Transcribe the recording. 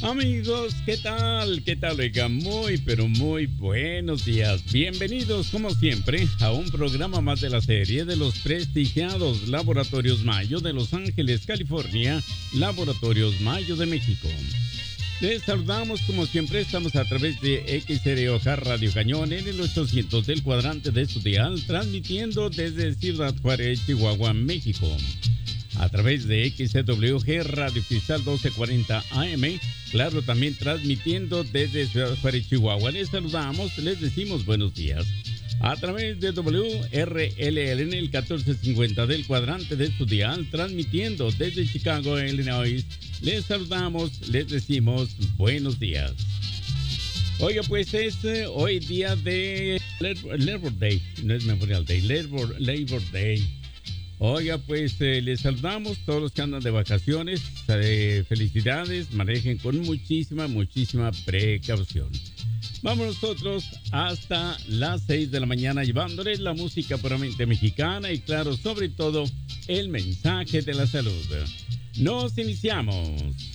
Amigos, ¿qué tal? ¿Qué tal? Oiga, muy, pero muy buenos días. Bienvenidos, como siempre, a un programa más de la serie de los prestigiados Laboratorios Mayo de Los Ángeles, California, Laboratorios Mayo de México. Les saludamos, como siempre, estamos a través de XROJ Radio Cañón en el 800 del cuadrante de su dial, transmitiendo desde Ciudad Juárez, Chihuahua, México. A través de XCWG Radio Cristal 1240 AM, claro, también transmitiendo desde Ciudad Juárez, Chihuahua. Les saludamos, les decimos buenos días. A través de WRLL en el 1450 del cuadrante de su dial, transmitiendo desde Chicago, Illinois. Les saludamos, les decimos buenos días. Oiga, pues es hoy día de Labor Day, no es Memorial Day, Labor Day. Oiga, pues les saludamos todos los que andan de vacaciones. Felicidades, manejen con muchísima precaución. Vamos nosotros hasta las 6 de la mañana llevándoles la música puramente mexicana y claro, sobre todo, el mensaje de la salud. Nos iniciamos.